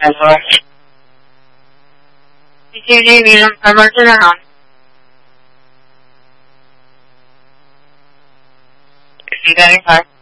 Hello. CCTV number to the house. Is he getting far?